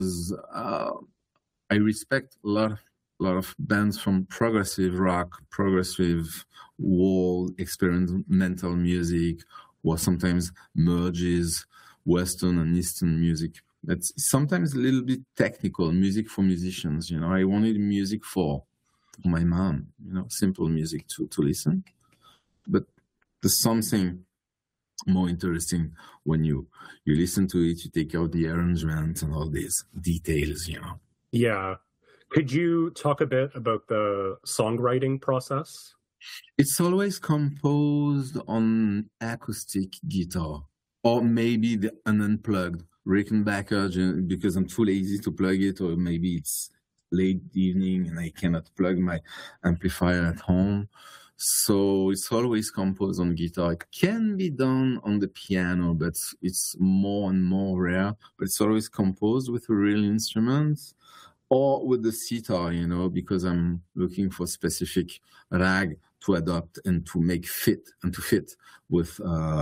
uh, I respect lot of bands from progressive rock, progressive world, experimental music, or sometimes merges Western and Eastern music. That's sometimes a little bit technical music for musicians. You know, I wanted music for my mom. You know, simple music to listen, but there's something more interesting when you listen to it. You take out the arrangement and all these details. You know. Yeah. Could you talk a bit about the songwriting process? It's always composed on acoustic guitar, or maybe an unplugged Rickenbacker, because I'm too lazy to plug it, or maybe it's late evening and I cannot plug my amplifier at home. So it's always composed on guitar. It can be done on the piano, but it's more and more rare. But it's always composed with a real instrument or with the sitar, you know, because I'm looking for specific rag to adopt and to make fit and to fit with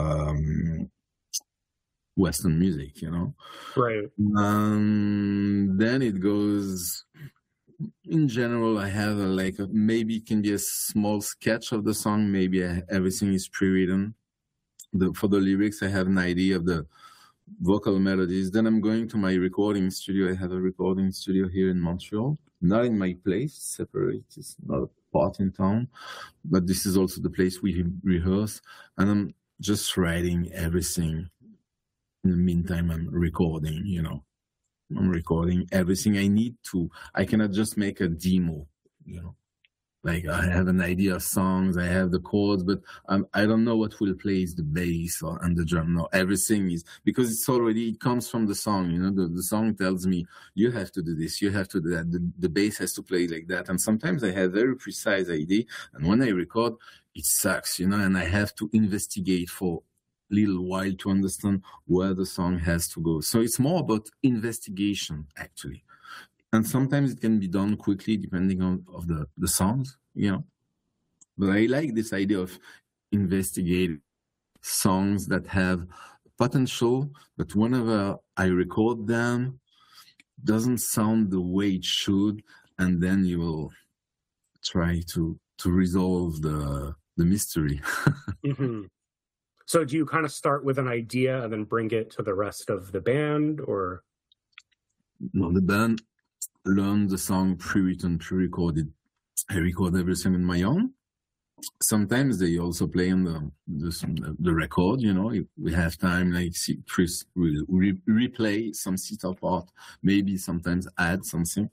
Western music, you know. Right. Then it goes. In general, I have maybe it can be a small sketch of the song. Maybe everything is pre-written. For the lyrics, I have an idea of the vocal melodies. Then I'm going to my recording studio. I have a recording studio here in Montreal, not in my place, separate. It's not a part in town, but this is also the place we rehearse. And I'm just writing everything. In the meantime, I'm recording, you know. I'm recording everything I need to. I cannot just make a demo, you know. Like I have an idea of songs, I have the chords, but I don't know what will play is the bass and the drum. No, everything is, because it comes from the song, you know. The song tells me, you have to do this, you have to do that. The bass has to play like that. And sometimes I have very precise idea. And when I record, it sucks, you know, and I have to investigate for little while to understand where the song has to go. So it's more about investigation, actually. And sometimes it can be done quickly depending on the songs, you know. But I like this idea of investigating songs that have potential, but whenever I record them, doesn't sound the way it should, and then you will try to resolve the mystery. Mm-hmm. So do you kind of start with an idea and then bring it to the rest of the band, or? No, the band learned the song pre-written, pre-recorded. I record everything on my own. Sometimes they also play on the record, you know. If we have time, like Chris will replay some sitar part, maybe sometimes add something.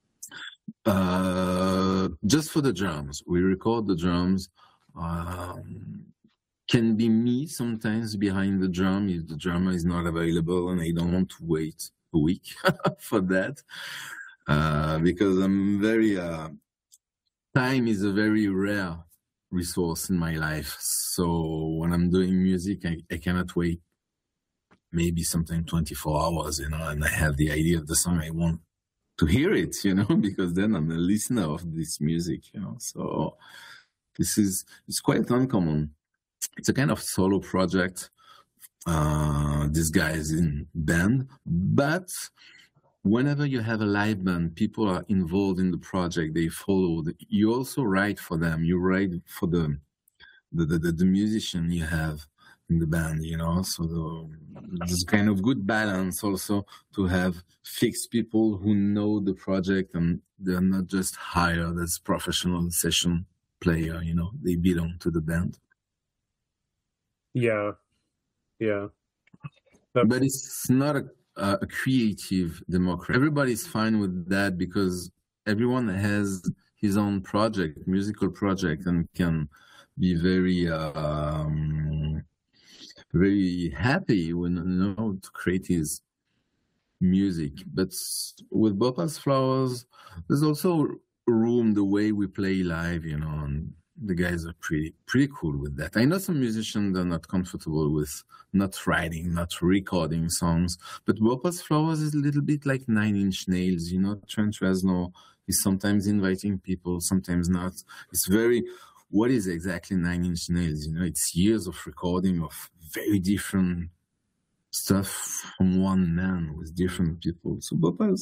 Just for the drums, we record the drums. Can be me sometimes behind the drum if the drummer is not available and I don't want to wait a week for that, because I'm very time is a very rare resource in my life. So when I'm doing music, I cannot wait maybe sometimes 24 hours, you know, and I have the idea of the song, I want to hear it, you know, because then I'm a listener of this music, you know. So it's quite uncommon. It's a kind of solo project. This guy is in band, but whenever you have a live band, people are involved in the project. They follow. You also write for them. You write for the musician you have in the band, you know. So there's kind of good balance also to have fixed people who know the project and they're not just hired as professional session player, you know. They belong to the band. Yeah. But it's not a creative democracy. Everybody's fine with that because everyone has his own project, musical project, and can be very, very happy when, you know, to create his music. But with Bhopal's Flowers, there's also room the way we play live, you know, and the guys are pretty cool with that. I know some musicians are not comfortable with not writing, not recording songs, but Bhopal's Flowers is a little bit like Nine Inch Nails, you know. Trent Reznor is sometimes inviting people, sometimes not. It's very, what is exactly Nine Inch Nails? You know, it's years of recording of very different stuff from one man with different people. So Bhopal